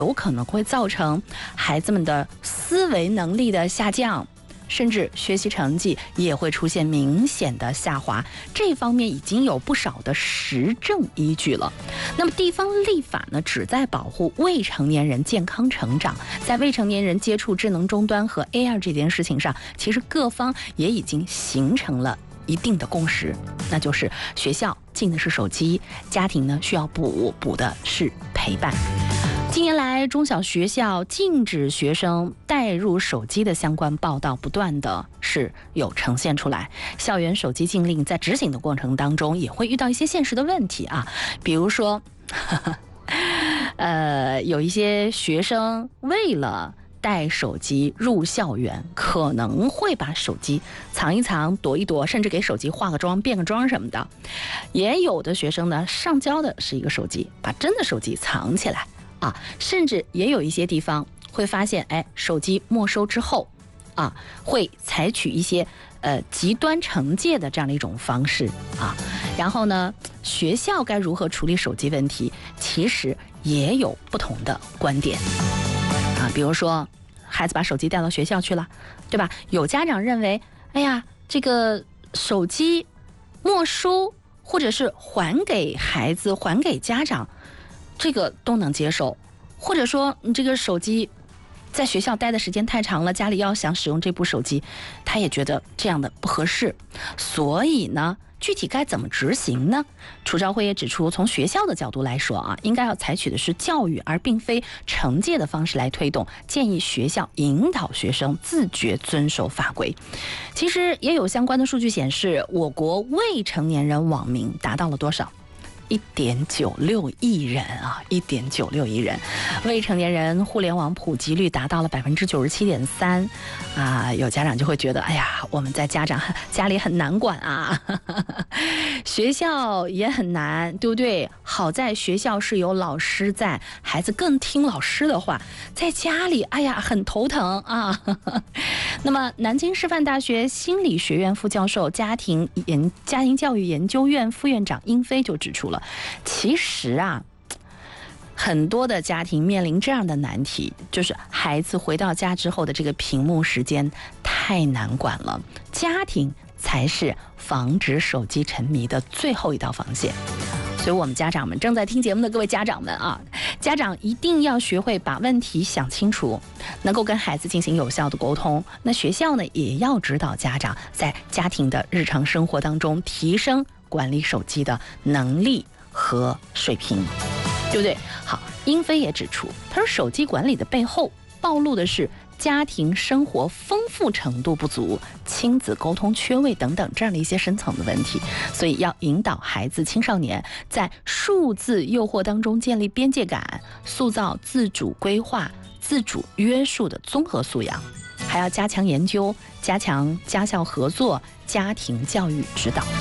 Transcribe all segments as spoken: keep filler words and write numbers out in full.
有可能会造成孩子们的思维能力的下降，甚至学习成绩也会出现明显的下滑，这方面已经有不少的实证依据了。那么地方立法呢，旨在保护未成年人健康成长，在未成年人接触智能终端和 A R 这件事情上，其实各方也已经形成了一定的共识，那就是学校禁的是手机，家庭呢需要补补的是陪伴。近年来，中小学校禁止学生带入手机的相关报道不断的是有呈现出来。校园手机禁令在执行的过程当中，也会遇到一些现实的问题啊，比如说，呵呵呃，有一些学生为了带手机入校园，可能会把手机藏一藏、躲一躲，甚至给手机化个妆、变个妆什么的。也有的学生呢，上交的是一个手机，把真的手机藏起来。啊，甚至也有一些地方会发现，哎，手机没收之后，啊，会采取一些呃极端惩戒的这样的一种方式啊。然后呢，学校该如何处理手机问题，其实也有不同的观点啊。比如说，孩子把手机带到学校去了，对吧？有家长认为，哎呀，这个手机没收或者是还给孩子、还给家长。这个都能接受，或者说你这个手机在学校待的时间太长了，家里要想使用这部手机，他也觉得这样的不合适。所以呢，具体该怎么执行呢？楚昭辉也指出，从学校的角度来说啊，应该要采取的是教育而并非惩戒的方式来推动，建议学校引导学生自觉遵守法规。其实也有相关的数据显示，我国未成年人网民达到了多少？一点九六亿人啊，一点九六亿人，未成年人互联网普及率达到了百分之九十七点三，啊，有家长就会觉得，哎呀，我们在家长家里很难管啊，学校也很难，对不对？好在学校是有老师在，孩子更听老师的话，在家里，哎呀，很头疼啊。那么，南京师范大学心理学院副教授、家庭研家庭教育研究院副院长殷飞就指出了。其实啊，很多的家庭面临这样的难题，就是孩子回到家之后的这个屏幕时间太难管了，家庭才是防止手机沉迷的最后一道防线。所以我们家长们，正在听节目的各位家长们啊，家长一定要学会把问题想清楚，能够跟孩子进行有效的沟通。那学校呢，也要指导家长在家庭的日常生活当中提升管理手机的能力和水平，对不对？好，殷飞也指出，他说手机管理的背后暴露的是家庭生活丰富程度不足、亲子沟通缺位等等这样的一些深层的问题，所以要引导孩子、青少年在数字诱惑当中建立边界感，塑造自主规划、自主约束的综合素养，还要加强研究，加强家校合作、家庭教育指导。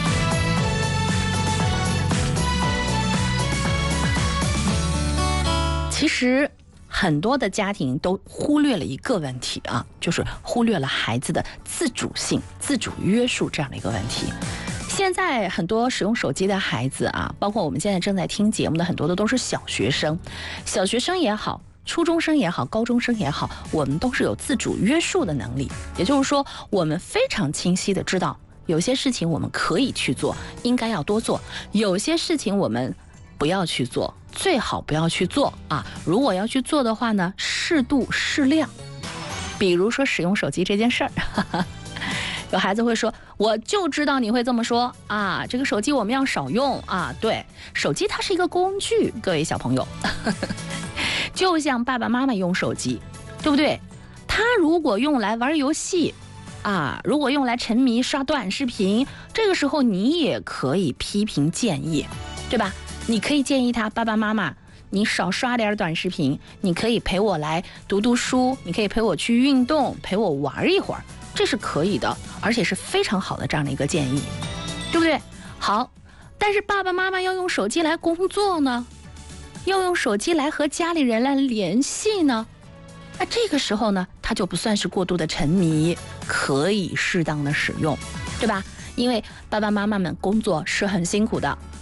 其实很多的家庭都忽略了一个问题啊，就是忽略了孩子的自主性、自主约束这样的一个问题。现在很多使用手机的孩子啊，包括我们现在正在听节目的很多的都是小学生，小学生也好，初中生也好，高中生也好，我们都是有自主约束的能力。也就是说，我们非常清晰的知道，有些事情我们可以去做，应该要多做；有些事情我们不要去做，最好不要去做啊！如果要去做的话呢，适度适量。比如说使用手机这件事儿，有孩子会说，我就知道你会这么说啊，这个手机我们要少用啊。对，手机它是一个工具，各位小朋友，就像爸爸妈妈用手机，对不对？他如果用来玩游戏啊，如果用来沉迷刷短视频，这个时候你也可以批评建议，对吧？你可以建议他，爸爸妈妈，你少刷点短视频，你可以陪我来读读书，你可以陪我去运动，陪我玩一会儿，这是可以的，而且是非常好的这样的一个建议，对不对？好，但是爸爸妈妈要用手机来工作呢，要用手机来和家里人来联系呢，那这个时候呢，他就不算是过度的沉迷，可以适当的使用，对吧？因为爸爸妈妈们工作是很辛苦的，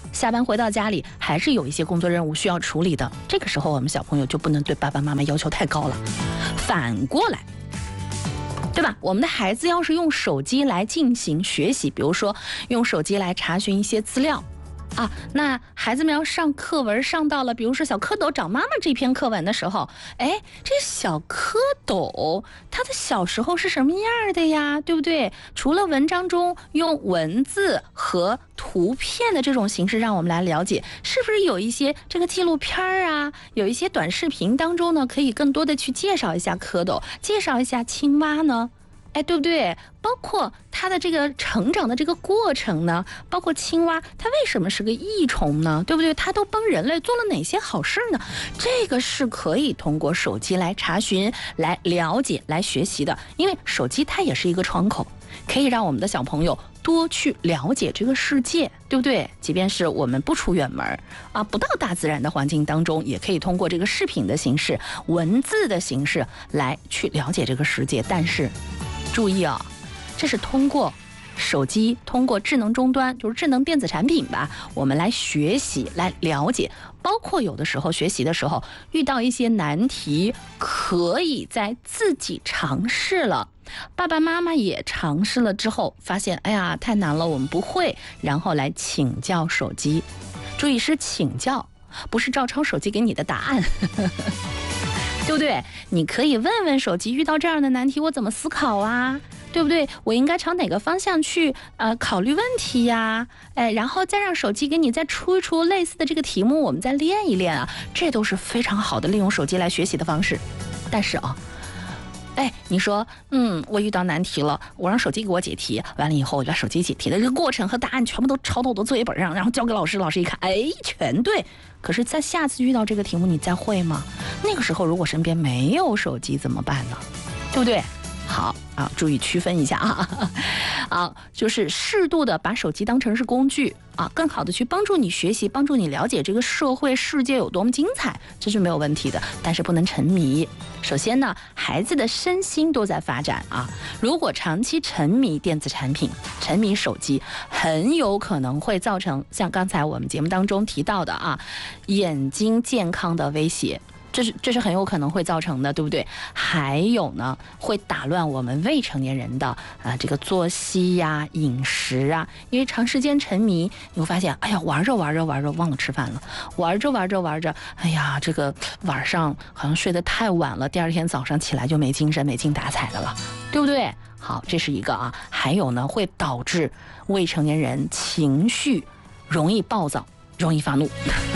下班回到家里还是有一些工作任务需要处理的，这个时候我们小朋友就不能对爸爸妈妈要求太高了。反过来，对吧？我们的孩子要是用手机来进行学习，比如说用手机来查询一些资料啊，那孩子们要上课文上到了比如说小蝌蚪找妈妈这篇课文的时候，哎，这小蝌蚪它的小时候是什么样的呀，对不对？除了文章中用文字和图片的这种形式让我们来了解，是不是有一些这个纪录片啊，有一些短视频当中呢，可以更多的去介绍一下蝌蚪，介绍一下青蛙呢？哎，对不对？包括它的这个成长的这个过程呢，包括青蛙它为什么是个益虫呢？对不对？它都帮人类做了哪些好事呢？这个是可以通过手机来查询、来了解、来学习的。因为手机它也是一个窗口，可以让我们的小朋友多去了解这个世界，对不对？即便是我们不出远门啊，不到大自然的环境当中，也可以通过这个视频的形式、文字的形式来去了解这个世界。但是注意啊，这是通过手机，通过智能终端，就是智能电子产品吧，我们来学习、来了解。包括有的时候学习的时候遇到一些难题，可以在自己尝试了，爸爸妈妈也尝试了之后，发现哎呀太难了，我们不会，然后来请教手机。注意是请教，不是照抄手机给你的答案。对不对？你可以问问手机，遇到这样的难题我怎么思考啊？对不对？我应该朝哪个方向去呃考虑问题呀？哎，然后再让手机给你再出一出类似的这个题目，我们再练一练啊，这都是非常好的利用手机来学习的方式。但是啊，哎，你说，嗯，我遇到难题了，我让手机给我解题，完了以后我就把手机解题的这个过程和答案全部都抄到我的作业本上，然后交给老师，老师一看，哎，全对。可是在下次遇到这个题目你再会吗？那个时候如果身边没有手机怎么办呢？对不对？好啊，注意区分一下啊，啊，就是适度的把手机当成是工具啊，更好的去帮助你学习，帮助你了解这个社会世界有多么精彩，这是没有问题的，但是不能沉迷。首先呢，孩子的身心都在发展啊，如果长期沉迷电子产品、沉迷手机，很有可能会造成像刚才我们节目当中提到的啊，眼睛健康的威胁。这是这是很有可能会造成的，对不对？还有呢，会打乱我们未成年人的啊、呃、这个作息呀、饮食啊，因为长时间沉迷，你会发现，哎呀，玩着玩着玩着忘了吃饭了，玩着玩着玩着，哎呀，这个晚上好像睡得太晚了，第二天早上起来就没精神、没精打采的了，对不对？好，这是一个啊，还有呢，会导致未成年人情绪容易暴躁、容易发怒。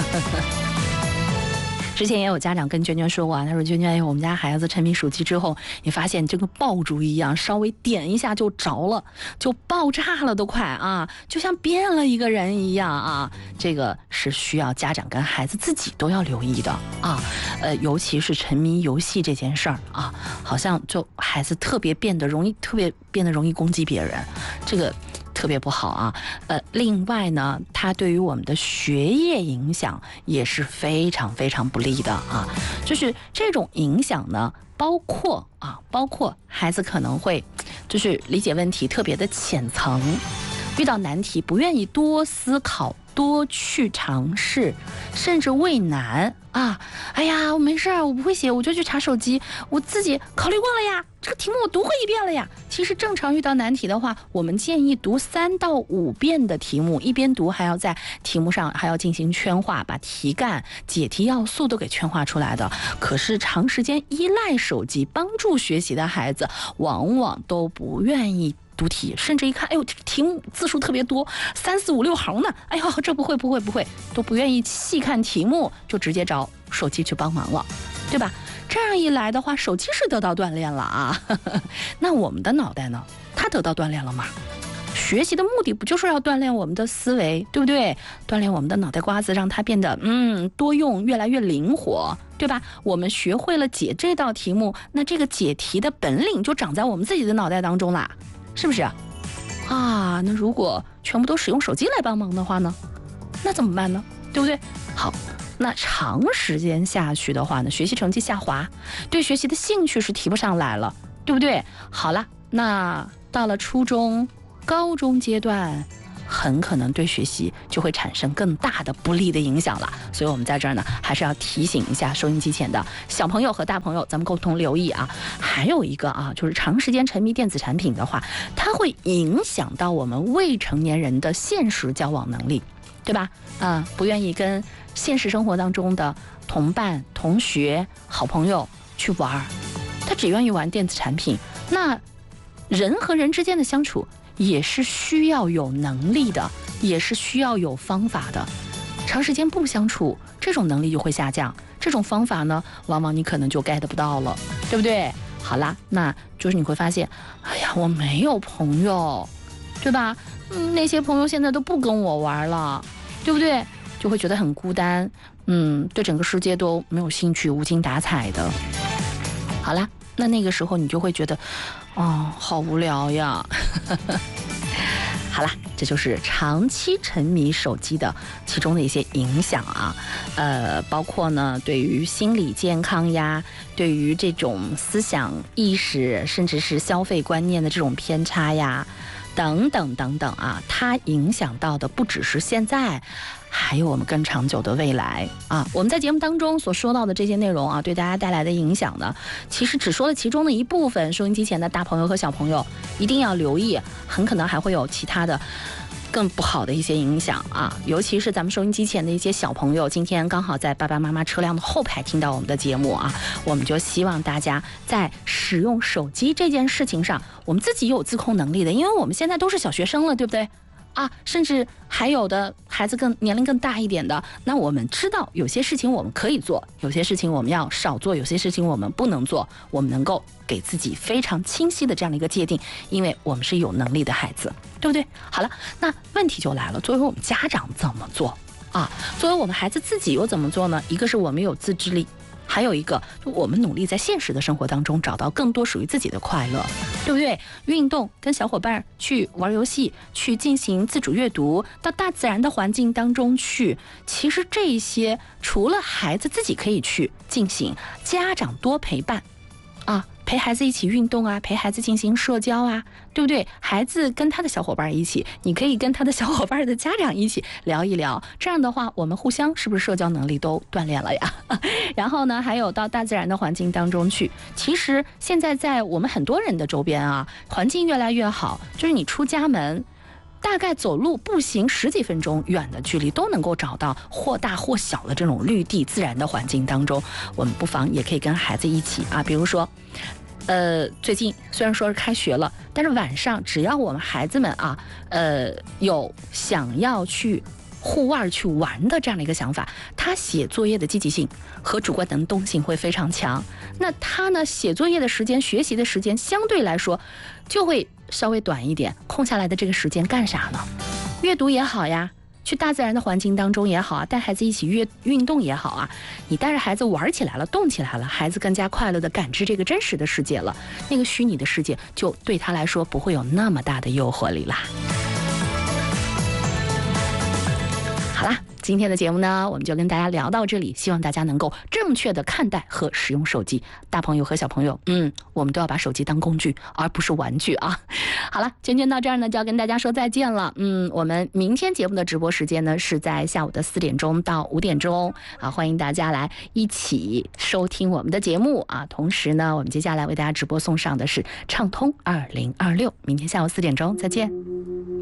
之前也有家长跟娟娟说过，他说娟娟，我们家孩子沉迷手机之后，你发现这个爆竹一样，稍微点一下就着了，就爆炸了都快啊，就像变了一个人一样啊。这个是需要家长跟孩子自己都要留意的啊。呃，尤其是沉迷游戏这件事儿啊，好像就孩子特别变得容易，特别变得容易攻击别人，这个特别不好啊。呃，另外呢，它对于我们的学业影响也是非常非常不利的啊。就是这种影响呢，包括啊，包括孩子可能会就是理解问题特别的浅层，遇到难题不愿意多思考、多去尝试，甚至畏难啊！哎呀，我没事儿，我不会写，我就去查手机，我自己考虑过了呀，这个题目我读过一遍了呀。其实正常遇到难题的话，我们建议读三到五遍的题目，一边读还要在题目上还要进行圈画，把题干、解题要素都给圈画出来的。可是长时间依赖手机帮助学习的孩子，往往都不愿意读题，甚至一看，哎呦，这个题目字数特别多，三四五六行呢，哎呦，这不会不会不会，都不愿意细看题目，就直接找手机去帮忙了，对吧？这样一来的话，手机是得到锻炼了啊，那我们的脑袋呢？它得到锻炼了吗？学习的目的不就是要锻炼我们的思维，对不对？锻炼我们的脑袋瓜子，让它变得嗯多用，越来越灵活，对吧？我们学会了解这道题目，那这个解题的本领就长在我们自己的脑袋当中啦。是不是啊？啊，那如果全部都使用手机来帮忙的话呢？那怎么办呢？对不对？好，那长时间下去的话呢，学习成绩下滑，对学习的兴趣是提不上来了，对不对？好了，那到了初中、高中阶段， 很可能对学习就会产生更大的不利的影响了。所以我们在这儿呢，还是要提醒一下收音机前的小朋友和大朋友，咱们共同留意啊。还有一个啊，就是长时间沉迷电子产品的话，它会影响到我们未成年人的现实交往能力，对吧？啊，不愿意跟现实生活当中的同伴、同学、好朋友去玩，他只愿意玩电子产品。那人和人之间的相处也是需要有能力的，也是需要有方法的。长时间不相处，这种能力就会下降，这种方法呢，往往你可能就 get 不到了，对不对？好啦，那就是你会发现，哎呀，我没有朋友，对吧？嗯，那些朋友现在都不跟我玩了，对不对？就会觉得很孤单，嗯，对整个世界都没有兴趣，无精打采的。好啦，那那个时候你就会觉得，哦，好无聊呀。好啦，这就是长期沉迷手机的其中的一些影响啊，呃，包括呢对于心理健康呀，对于这种思想意识，甚至是消费观念的这种偏差呀，等等等等啊，它影响到的不只是现在，还有我们更长久的未来啊。我们在节目当中所说到的这些内容啊，对大家带来的影响呢，其实只说了其中的一部分。收音机前的大朋友和小朋友一定要留意，很可能还会有其他的更不好的一些影响啊，尤其是咱们收音机前的一些小朋友，今天刚好在爸爸妈妈车辆的后排听到我们的节目啊，我们就希望大家在使用手机这件事情上，我们自己有自控能力的，因为我们现在都是小学生了，对不对？啊，甚至还有的孩子更年龄更大一点的，那我们知道有些事情我们可以做，有些事情我们要少做，有些事情我们不能做，我们能够给自己非常清晰的这样的一个界定，因为我们是有能力的孩子，对不对？好了，那问题就来了，作为我们家长怎么做啊？作为我们孩子自己又怎么做呢？一个是我们有自制力，还有一个，就我们努力在现实的生活当中找到更多属于自己的快乐，对不对？运动，跟小伙伴去玩游戏，去进行自主阅读，到大自然的环境当中去。其实这些除了孩子自己可以去进行，家长多陪伴啊，陪孩子一起运动啊，陪孩子进行社交啊，对不对？孩子跟他的小伙伴一起，你可以跟他的小伙伴的家长一起聊一聊，这样的话我们互相是不是社交能力都锻炼了呀？然后呢，还有到大自然的环境当中去。其实现在在我们很多人的周边啊，环境越来越好，就是你出家门大概走路步行十几分钟远的距离都能够找到或大或小的这种绿地自然的环境当中，我们不妨也可以跟孩子一起啊，比如说呃，最近虽然说是开学了，但是晚上只要我们孩子们啊，呃，有想要去户外去玩的这样的一个想法，他写作业的积极性和主观能动性会非常强。那他呢，写作业的时间、学习的时间相对来说就会稍微短一点，空下来的这个时间干啥呢？阅读也好呀，去大自然的环境当中也好啊，带孩子一起运运动也好啊，你带着孩子玩起来了，动起来了，孩子更加快乐的感知这个真实的世界了，那个虚拟的世界就对他来说不会有那么大的诱惑力啦。好啦，今天的节目呢，我们就跟大家聊到这里，希望大家能够正确的看待和使用手机。大朋友和小朋友，嗯，我们都要把手机当工具，而不是玩具啊。好了，今天到这儿呢，就要跟大家说再见了。嗯，我们明天节目的直播时间呢，是在下午的四点钟到五点钟啊，欢迎大家来一起收听我们的节目啊。同时呢，我们接下来为大家直播送上的是畅通二零二六，明天下午四点钟再见。